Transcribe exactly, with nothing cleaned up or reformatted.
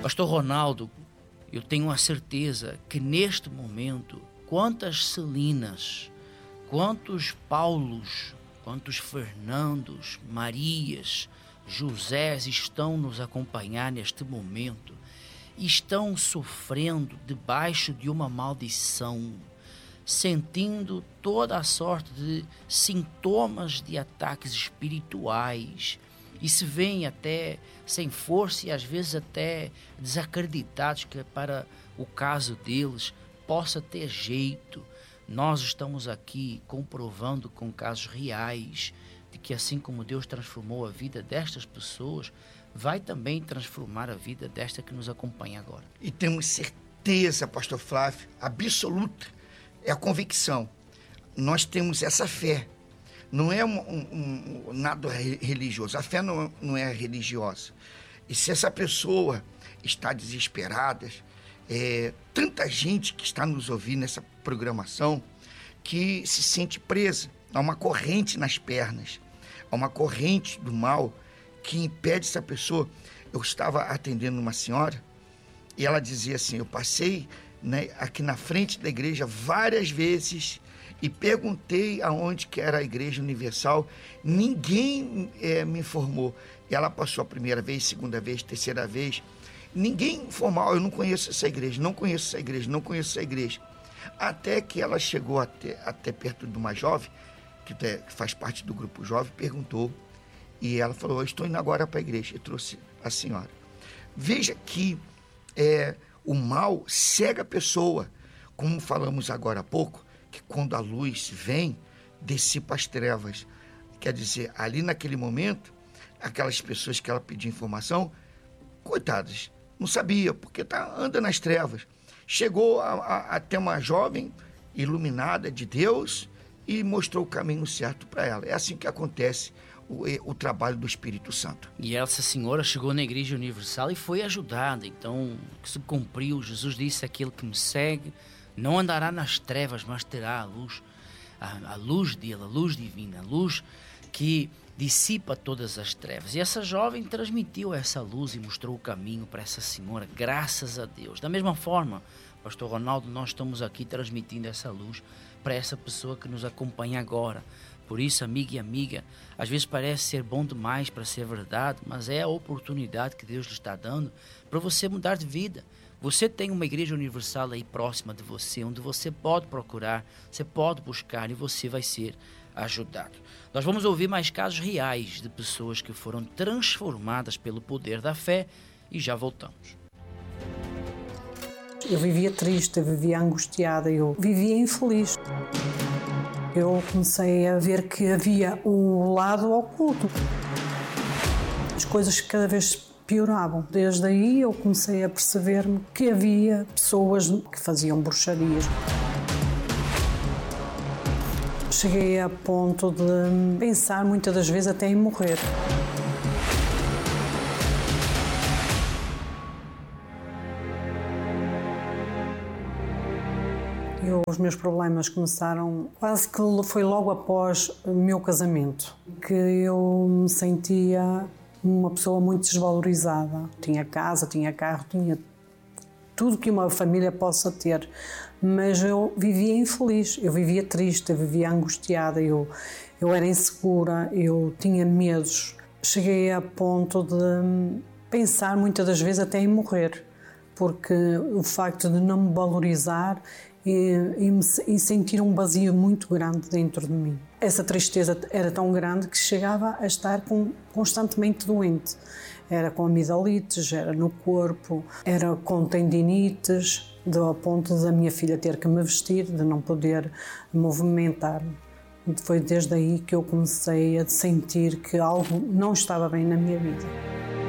Pastor Ronaldo, eu tenho a certeza que neste momento, quantas Celinas, quantos Paulos, quantos Fernandos, Marias, Josés estão nos acompanhar neste momento, estão sofrendo debaixo de uma maldição, sentindo toda a sorte de sintomas de ataques espirituais, e se veem até sem força e às vezes até desacreditados que para o caso deles possa ter jeito. Nós estamos aqui comprovando com casos reais de que assim como Deus transformou a vida destas pessoas, vai também transformar a vida desta que nos acompanha agora. E temos certeza, pastor Flávio, absoluta, é a convicção. Nós temos essa fé. Não é um, um, um, nada religioso. A fé não, não é religiosa. E se essa pessoa está desesperada, é, tanta gente que está nos ouvindo nessa programação que se sente presa. Há uma corrente nas pernas, há uma corrente do mal que impede essa pessoa. Eu estava atendendo uma senhora e ela dizia assim, eu passei, né, aqui na frente da igreja várias vezes e perguntei aonde que era a Igreja Universal, ninguém é, me informou. Ela passou a primeira vez, segunda vez, terceira vez, ninguém informou, eu não conheço essa igreja, não conheço essa igreja, não conheço essa igreja. Até que ela chegou até, até perto de uma jovem, que, te, que faz parte do grupo jovem, perguntou, e ela falou, eu estou indo agora para a igreja, e trouxe a senhora. Veja que é, o mal cega a pessoa, como falamos agora há pouco, que quando a luz vem, dissipa as trevas. Quer dizer, ali naquele momento, aquelas pessoas que ela pediu informação, coitadas, não sabia, porque tá, anda nas trevas. Chegou a, a, até uma jovem iluminada de Deus e mostrou o caminho certo para ela. É assim que acontece o, o trabalho do Espírito Santo. E essa senhora chegou na Igreja Universal e foi ajudada. Então, se cumpriu, Jesus disse, aquele que me segue não andará nas trevas, mas terá a luz, a, a luz dele, a luz divina, a luz que dissipa todas as trevas. E essa jovem transmitiu essa luz e mostrou o caminho para essa senhora, graças a Deus. Da mesma forma, pastor Ronaldo, nós estamos aqui transmitindo essa luz para essa pessoa que nos acompanha agora. Por isso, amigo e amiga, às vezes parece ser bom demais para ser verdade, mas é a oportunidade que Deus lhe está dando para você mudar de vida. Você tem uma igreja universal aí próxima de você, onde você pode procurar, você pode buscar e você vai ser ajudado. Nós vamos ouvir mais casos reais de pessoas que foram transformadas pelo poder da fé e já voltamos. Eu vivia triste, eu vivia angustiada, eu vivia infeliz. Eu comecei a ver que havia o lado oculto. As coisas cada vez pioravam. Desde aí eu comecei a perceber-me que havia pessoas que faziam bruxarias. Cheguei a ponto de pensar muitas das vezes até em morrer. Eu, os meus problemas começaram quase que foi logo após o meu casamento, que eu me sentia uma pessoa muito desvalorizada. Tinha casa, tinha carro, tinha tudo que uma família possa ter, mas eu vivia infeliz, eu vivia triste, eu vivia angustiada, eu, eu era insegura, eu tinha medos. Cheguei a ponto de pensar muitas das vezes até em morrer, porque o facto de não me valorizar e, e, me, e sentir um vazio muito grande dentro de mim. Essa tristeza era tão grande que chegava a estar com, constantemente doente. Era com amidalites, era no corpo, era com tendinites, ao ponto da minha filha ter que me vestir, de não poder movimentar-me. Foi desde aí que eu comecei a sentir que algo não estava bem na minha vida.